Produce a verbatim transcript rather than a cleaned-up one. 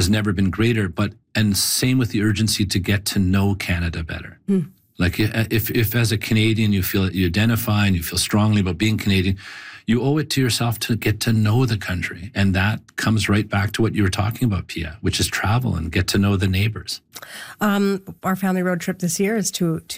never been greater. But and same with the urgency to get to know Canada better. Hmm. Like if, if as a Canadian you feel you identify and you feel strongly about being Canadian, you owe it to yourself to get to know the country. And that comes right back to what you were talking about, Pia, which is travel and get to know the neighbors. Um, our family road trip this year is to, to